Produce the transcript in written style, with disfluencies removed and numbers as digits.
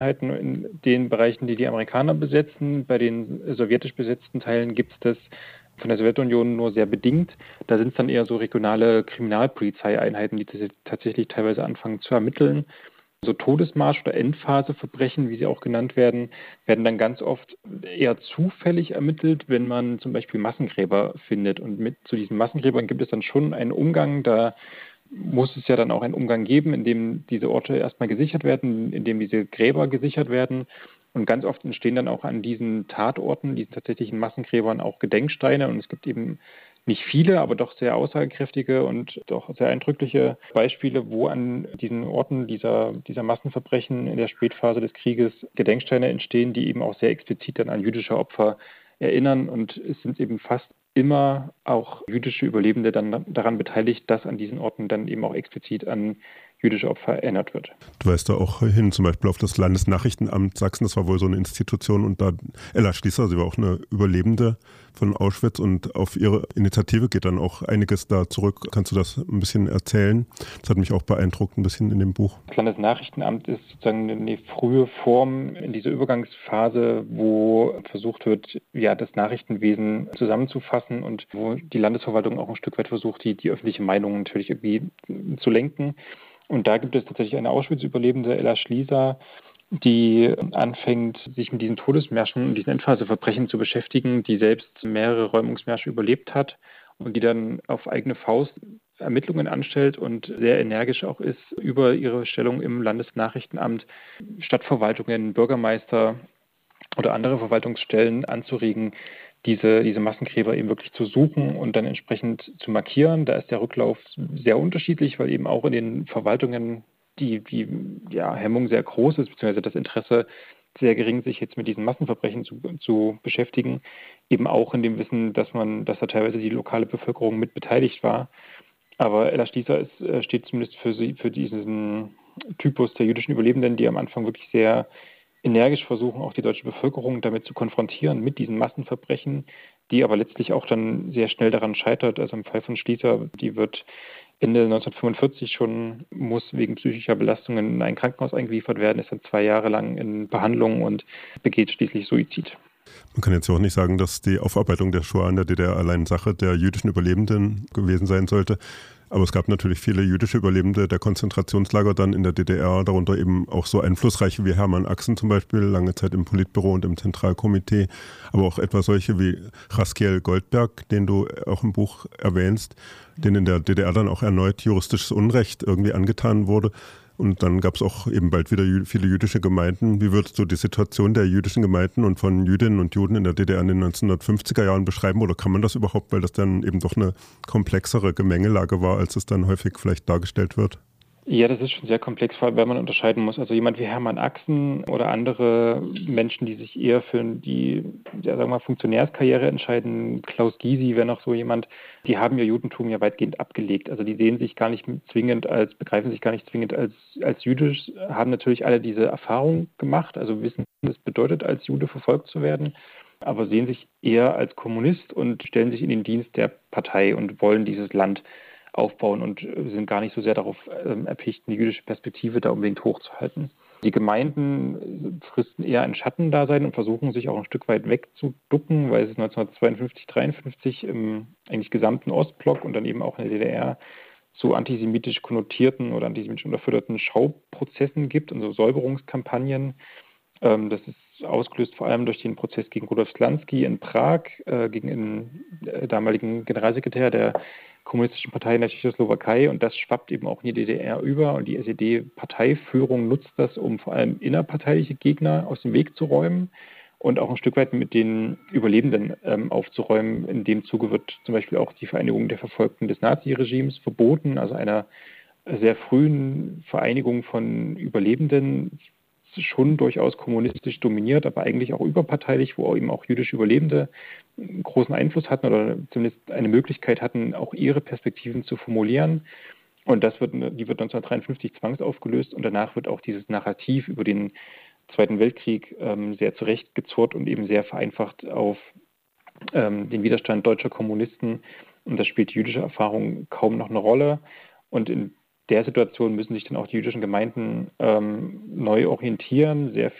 In den Bereichen, die die Amerikaner besetzen. Bei den sowjetisch besetzten Teilen gibt es das von der Sowjetunion nur sehr bedingt. Da sind es dann eher so regionale Kriminalpolizeieinheiten, die tatsächlich teilweise anfangen zu ermitteln. So Todesmarsch- oder Endphaseverbrechen, wie sie auch genannt werden, werden dann ganz oft eher zufällig ermittelt, wenn man zum Beispiel Massengräber findet. Und zu diesen Massengräbern gibt es dann schon einen Umgang. Da muss es ja dann auch einen Umgang geben, in dem diese Orte erstmal gesichert werden, in dem diese Gräber gesichert werden. Und ganz oft entstehen dann auch an diesen Tatorten, diesen tatsächlichen Massengräbern, auch Gedenksteine. Und es gibt eben nicht viele, aber doch sehr aussagekräftige und doch sehr eindrückliche Beispiele, wo an diesen Orten dieser Massenverbrechen in der Spätphase des Krieges Gedenksteine entstehen, die eben auch sehr explizit dann an jüdische Opfer erinnern. Und es sind eben fast immer auch jüdische Überlebende dann daran beteiligt, dass an diesen Orten dann eben auch explizit an jüdische Opfer erinnert wird. Du weist da auch hin, zum Beispiel auf das Landesnachrichtenamt Sachsen, das war wohl so eine Institution, und da Ella Schließer, sie war auch eine Überlebende von Auschwitz, und auf ihre Initiative geht dann auch einiges da zurück. Kannst du das ein bisschen erzählen? Das hat mich auch beeindruckt ein bisschen in dem Buch. Das Landesnachrichtenamt ist sozusagen eine frühe Form in dieser Übergangsphase, wo versucht wird, ja, das Nachrichtenwesen zusammenzufassen und wo die Landesverwaltung auch ein Stück weit versucht, die öffentliche Meinung natürlich irgendwie zu lenken. Und da gibt es tatsächlich eine Auschwitz-Überlebende, Ella Schließer, die anfängt, sich mit diesen Todesmärschen und diesen Endphaseverbrechen zu beschäftigen, die selbst mehrere Räumungsmärsche überlebt hat und die dann auf eigene Faust Ermittlungen anstellt und sehr energisch auch ist, über ihre Stellung im Landesnachrichtenamt Stadtverwaltungen, Bürgermeister oder andere Verwaltungsstellen anzuregen, diese Massengräber eben wirklich zu suchen und dann entsprechend zu markieren. Da ist der Rücklauf sehr unterschiedlich, weil eben auch in den Verwaltungen die Hemmung sehr groß ist, beziehungsweise das Interesse sehr gering, sich jetzt mit diesen Massenverbrechen zu beschäftigen. Eben auch in dem Wissen, dass da teilweise die lokale Bevölkerung mit beteiligt war. Aber Ella Schließer steht zumindest für diesen Typus der jüdischen Überlebenden, die am Anfang wirklich sehr energisch versuchen, auch die deutsche Bevölkerung damit zu konfrontieren, mit diesen Massenverbrechen, die aber letztlich auch dann sehr schnell daran scheitert. Also im Fall von Schließer, die wird Ende 1945 schon, muss wegen psychischer Belastungen in ein Krankenhaus eingeliefert werden, ist dann 2 Jahre lang in Behandlung und begeht schließlich Suizid. Man kann jetzt ja auch nicht sagen, dass die Aufarbeitung der Shoah in der DDR allein Sache der jüdischen Überlebenden gewesen sein sollte. Aber es gab natürlich viele jüdische Überlebende der Konzentrationslager dann in der DDR, darunter eben auch so einflussreiche wie Hermann Axen zum Beispiel, lange Zeit im Politbüro und im Zentralkomitee, aber auch etwa solche wie Raskiel Goldberg, den du auch im Buch erwähnst, denen in der DDR dann auch erneut juristisches Unrecht irgendwie angetan wurde. Und dann gab es auch eben bald wieder viele jüdische Gemeinden. Wie würdest du die Situation der jüdischen Gemeinden und von Jüdinnen und Juden in der DDR in den 1950er Jahren beschreiben? Oder kann man das überhaupt, weil das dann eben doch eine komplexere Gemengelage war, als es dann häufig vielleicht dargestellt wird? Ja, das ist schon sehr komplex, vor allem weil man unterscheiden muss. Also jemand wie Hermann Axen oder andere Menschen, die sich eher für die, ja, sagen wir mal, Funktionärskarriere entscheiden, Klaus Gysi wäre noch so jemand, die haben ihr Judentum ja weitgehend abgelegt. Also die begreifen sich gar nicht zwingend als jüdisch, haben natürlich alle diese Erfahrung gemacht, also wissen, was es bedeutet, als Jude verfolgt zu werden, aber sehen sich eher als Kommunist und stellen sich in den Dienst der Partei und wollen dieses Land aufbauen und sind gar nicht so sehr darauf erpicht, die jüdische Perspektive da unbedingt hochzuhalten. Die Gemeinden fristen eher ein Schattendasein und versuchen sich auch ein Stück weit wegzuducken, weil es 1952, 1953 im eigentlich gesamten Ostblock und dann eben auch in der DDR zu antisemitisch konnotierten oder antisemitisch unterfütterten Schauprozessen gibt, also Säuberungskampagnen. Das ist ausgelöst vor allem durch den Prozess gegen Rudolf Slansky in Prag, gegen den damaligen Generalsekretär der Kommunistischen Partei in der Tschechoslowakei, und das schwappt eben auch in die DDR über und die SED-Parteiführung nutzt das, um vor allem innerparteiliche Gegner aus dem Weg zu räumen und auch ein Stück weit mit den Überlebenden aufzuräumen. In dem Zuge wird zum Beispiel auch die Vereinigung der Verfolgten des Naziregimes verboten, also einer sehr frühen Vereinigung von Überlebenden, schon durchaus kommunistisch dominiert, aber eigentlich auch überparteilich, wo eben auch jüdische Überlebende einen großen Einfluss hatten oder zumindest eine Möglichkeit hatten, auch ihre Perspektiven zu formulieren. Und die wird 1953 zwangsaufgelöst und danach wird auch dieses Narrativ über den Zweiten Weltkrieg sehr zurechtgezurrt und eben sehr vereinfacht auf den Widerstand deutscher Kommunisten. Und das spielt die jüdische Erfahrung kaum noch eine Rolle. Und in der Situation müssen sich dann auch die jüdischen Gemeinden neu orientieren. Sehr